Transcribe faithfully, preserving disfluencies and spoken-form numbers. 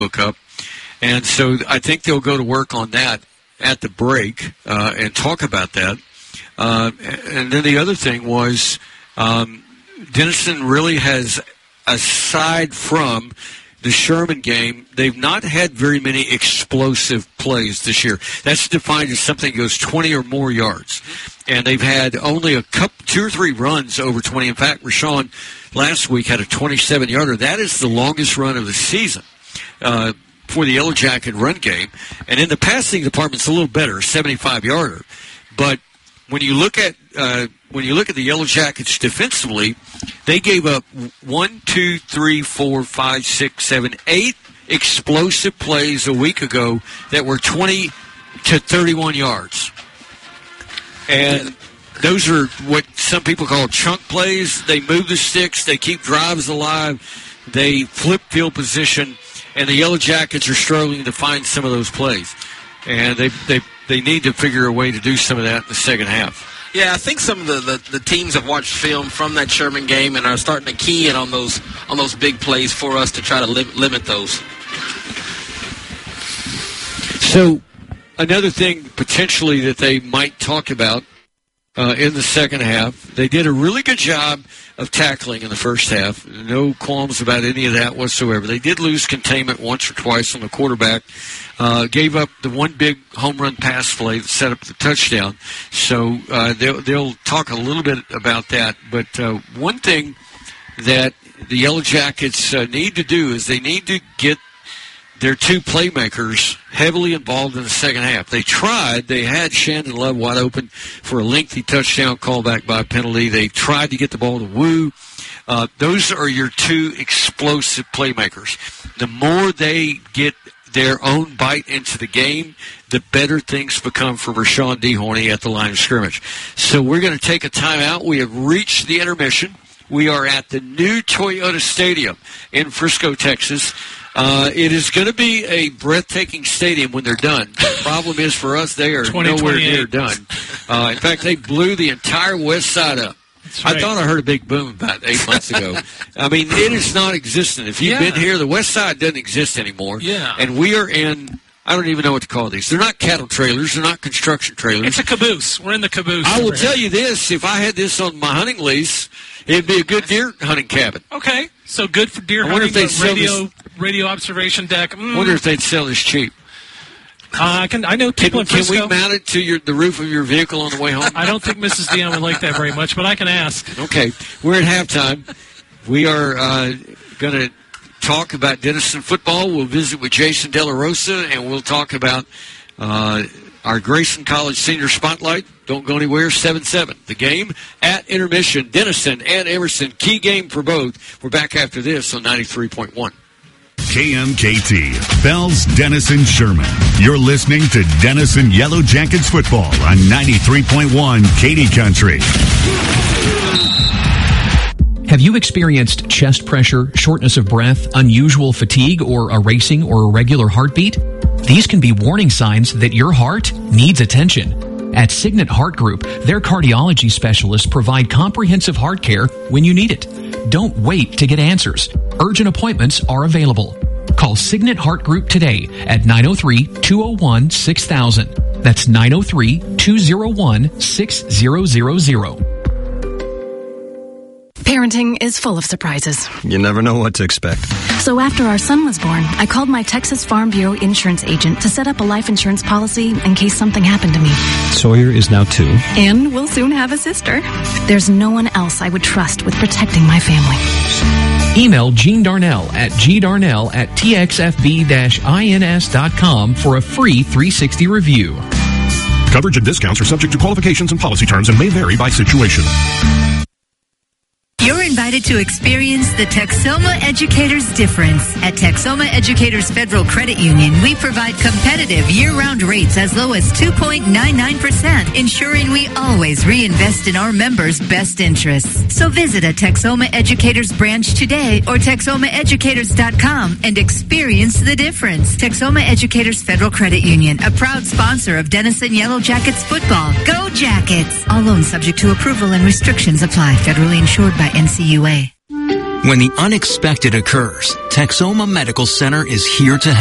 Cup. And so I think they'll go to work on that at the break uh, and talk about that. Uh, and then the other thing was um, Denison really has, aside from the Sherman game, they've not had very many explosive plays this year. That's defined as something that goes twenty or more yards. And they've had only a couple, two or three runs over twenty. In fact, Rashawn last week had a twenty-seven-yarder. That is the longest run of the season uh, for the Yellow Jacket run game. And in the passing department, it's a little better, a seventy-five-yarder. But when you look at uh, when you look at the Yellow Jackets defensively, they gave up one, two, three, four, five, six, seven, eight explosive plays a week ago that were twenty to thirty-one yards. And those are what some people call chunk plays. They move the sticks. They keep drives alive. They flip field position. And the Yellow Jackets are struggling to find some of those plays. And they they they need to figure a way to do some of that in the second half. Yeah, I think some of the, the, the teams have watched film from that Sherman game and are starting to key in on those on those big plays for us to try to li- limit those. So another thing potentially that they might talk about uh, in the second half, they did a really good job of tackling in the first half. No qualms about any of that whatsoever. They did lose containment once or twice on the quarterback. Uh, gave up the one big home run pass play that set up the touchdown. So uh, they'll, they'll talk a little bit about that. But uh, one thing that the Yellow Jackets uh, need to do is they need to get their two playmakers heavily involved in the second half. They tried. They had Shandon Love wide open for a lengthy touchdown callback by penalty. They tried to get the ball to Wu. Uh, those are your two explosive playmakers. The more they get their own bite into the game, the better things become for Rashawn DeHorny at the line of scrimmage. So we're going to take a timeout. We have reached the intermission. We are at the new Toyota Stadium in Frisco, Texas. Uh, it is going to be a breathtaking stadium when they're done. The problem is for us, they are nowhere near done. Uh, in fact, they blew the entire west side up. Right. I thought I heard a big boom about eight months ago. I mean, it is non-existent. If you've yeah. been here, the west side doesn't exist anymore. Yeah. And we are in, I don't even know what to call these. They're not cattle trailers. They're not construction trailers. It's a caboose. We're in the caboose. I will tell you this. If I had this on my hunting lease, it'd be a good deer hunting cabin. Okay. So good for deer I wonder hunting, if they'd radio, sell this, radio observation deck. Mm. I wonder if they'd sell this cheap. Uh, I can. I know people can, in Frisco. Can we mount it to your, the roof of your vehicle on the way home? I don't think Missus Dion would like that very much, but I can ask. Okay. We're at halftime. We are uh, going to talk about Denison football. We'll visit with Jason De La Rosa, and we'll talk about uh, our Grayson College Senior Spotlight. Don't go anywhere. seven seven. The game at intermission. Denison and Emerson. Key game for both. We're back after this on ninety-three point one. K M K T, Bells, Denison, Sherman. You're listening to Denison Yellow Jackets football on ninety-three point one Katy Country. Have you experienced chest pressure, shortness of breath, unusual fatigue, or a racing or irregular heartbeat? These can be warning signs that your heart needs attention. At Signet Heart Group, their cardiology specialists provide comprehensive heart care when you need it. Don't wait to get answers. Urgent appointments are available. Call Signet Heart Group today at nine oh three, two oh one, six thousand. That's nine oh three, two oh one, six thousand. Parenting is full of surprises. You never know what to expect. So after our son was born, I called my Texas Farm Bureau insurance agent to set up a life insurance policy in case something happened to me. Sawyer is now two. And we'll soon have a sister. There's no one else I would trust with protecting my family. Email Gene Darnell at gdarnell at t x f b dash i n s dot com for a free three sixty review. Coverage and discounts are subject to qualifications and policy terms and may vary by situation. You're invited to experience the Texoma Educators difference. At Texoma Educators Federal Credit Union, we provide competitive year-round rates as low as two point nine nine percent, ensuring we always reinvest in our members' best interests. So visit a Texoma Educators branch today or texoma educators dot com and experience the difference. Texoma Educators Federal Credit Union, a proud sponsor of Denison Yellow Jackets football. Go Jackets! All loans subject to approval and restrictions apply. Federally insured by N C U A. When the unexpected occurs, Texoma Medical Center is here to help.